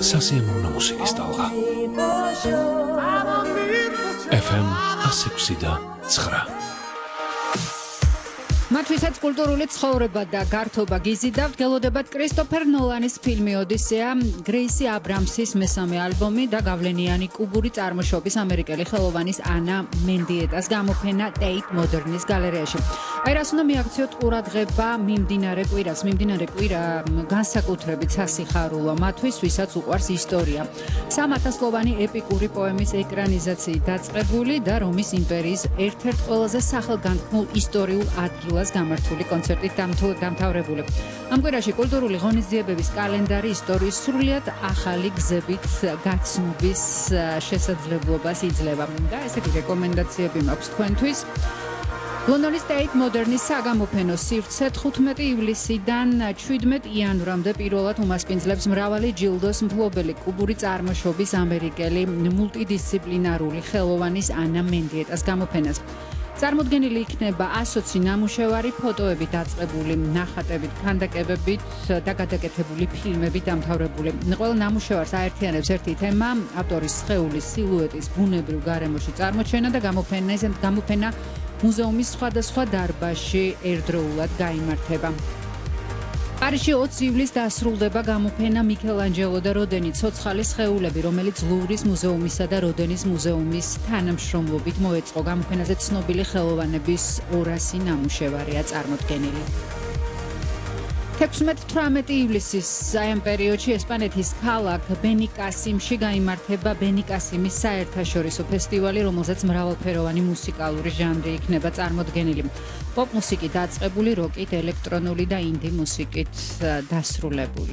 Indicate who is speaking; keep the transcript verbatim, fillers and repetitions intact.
Speaker 1: სასიამოვნო მუსიკის ტალღა. ეფ ემ one oh six და nine.
Speaker 2: მათვისაც კულტურული ცხოვრება და გართობა გიზიდავთ, გელოდებათ კრისტოფერ ნოლანის ფილმი ოდისეა, გრეისი აბრამსის მესამე ალბომი და გავლენიანი კუბური წარმოშობის ამერიკელი ხელოვანის ანა მენდიეტას გამოფენა Tate Modern's გალერეაში. აი რას უნდა მიაქციოთ ყურადღება მიმდინარე კვირას, მიმდინარე კვირა განსაკუთრებით სასიხარულო მათთვის, ვისაც უყვარს ისტორია. სამათასლოვანი ეპიკური პოემის ეკრანიზაციით დაწყებული და რომის იმპერიის ერთ-ერთ ყველაზე სახელგანთქმულ ისტორიულ ადგილას გამართული კონცერტით დამთავრებული. ამ კვირაში კულტურული ღონისძიებების კალენდარი ისტორიის სრულიად ახალი გზებით გაცნობის შესაძლებლობას იძლევა. და ესეთი რეკომენდაციები მაქვს თქვენთვის. ლონდონის Tate Modern's საგამოფენო სივრცე თხუთმეტი ივლისიდან შვიდმეტ იანვრამდე პირველად უმასპინძლებს მრავალი ჯილდოს მფლობელი კუბური წარმოშობის ამერიკელი მულტიდისციპლინარული ხელოვანის ანა მენდიეტას გამოფენას. წარმოდგენილი იქნება ასოცი ნამუშევარი, ფოტოებით დაწყებული ნახატებით, ქანდაკებებით და გადაკეთებული ფილმებით დამთავრებული. ყველა ნამუშევარს აერთიანებს ერთი თემა, ავტორის სხეულის სილუეტის ბუნებრივ გარემოში წარმოჩენა და გამოფენა გამოფენა მუზეუმის სხვადასხვა დარბაზში ერთდროულად გაიმართება. პარიზში ოცი ივლისს დასრულდება გამოფენა მიქელანჯელო და როდენი ცოცხალი სხეულები, რომელიც ლუვრის მუზეუმისა და როდენის მუზეუმის თანამშრომლობით მოეწყო. გამოფენაზე ცნობილი ხელოვანების ორასი ნამუშევარია წარმოდგენილი. თექვსმეტ თვრამეტი ივლისის აი ამ პერიოდში ესპანეთის ქალაქ ბენიკასიმში გაიმართება ბენიკასიმის საერთაშორისო ფესტივალი, რომელზეც მრავალფეროვანი მუსიკალური ჟანრი იქნება წარმოდგენილი. პოპ მუსიკით დაწყებული, როკით, ელექტრონული და ინდი მუსიკით დასრულებული.